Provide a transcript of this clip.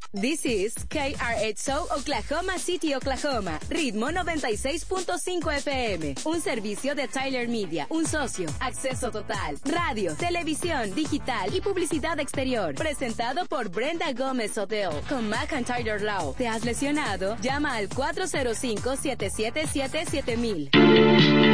This is KRXO Oklahoma City, Oklahoma. Ritmo 96.5 FM. Un servicio de Tyler Media. Un socio. Acceso total. Radio, televisión, digital y publicidad exterior. Presentado por Brenda Gómez Hotel. Con Mac and Tyler Law. ¿Te has lesionado? Llama al 405-777-7000.